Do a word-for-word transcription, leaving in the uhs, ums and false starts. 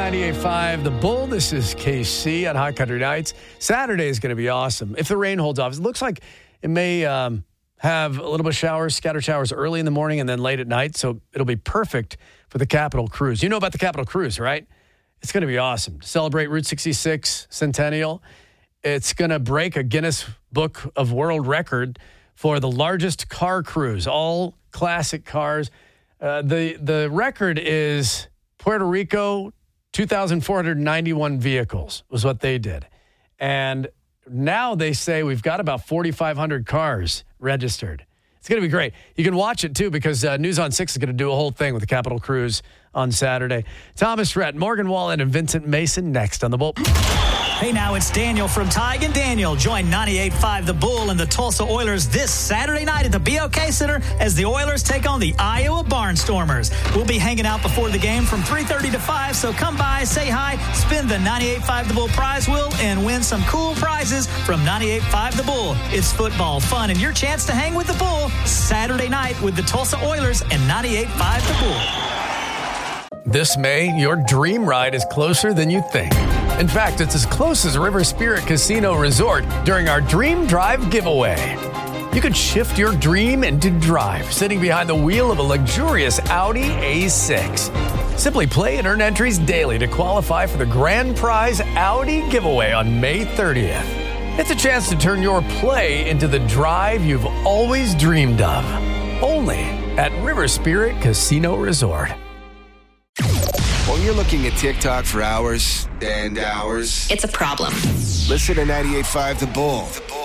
ninety-eight point five The Bull. This is K C on Hot Country Nights. Saturday is going to be awesome. If the rain holds off, it looks like it may um, have a little bit of showers, scattered showers early in the morning and then late at night. So it'll be perfect for the Capitol Cruise. You know about the Capitol Cruise, right? It's going to be awesome. To celebrate Route sixty-six Centennial, it's going to break a Guinness Book of World Record for the largest car cruise, all classic cars. Uh, the, the record is Puerto Rico, two thousand four hundred ninety-one vehicles was what they did. And now they say we've got about forty-five hundred cars registered. It's going to be great. You can watch it, too, because uh, News on six is going to do a whole thing with the Capitol Cruise on Saturday. Thomas Rhett, Morgan Wallen, and Vincent Mason next on The Bull. Hey, now it's Daniel from Tig and Daniel. Join ninety-eight point five The Bull and the Tulsa Oilers this Saturday night at the B O K Center as the Oilers take on the Iowa Barnstormers. We'll be hanging out before the game from three thirty to five, so come by, say hi, spin the ninety-eight point five The Bull prize wheel, and win some cool prizes from ninety-eight point five The Bull. It's football, fun, and your chance to hang with the Bull Saturday night with the Tulsa Oilers and ninety-eight point five The Bull. This May, your dream ride is closer than you think. In fact, it's as close as River Spirit Casino Resort during our Dream Drive giveaway. You could shift your dream into drive, sitting behind the wheel of a luxurious Audi A six. Simply play and earn entries daily to qualify for the grand prize Audi giveaway on May thirtieth. It's a chance to turn your play into the drive you've always dreamed of. Only at River Spirit Casino Resort. When you're looking at TikTok for hours and hours, it's a problem. Listen to ninety-eight point five The Bull. The Bull.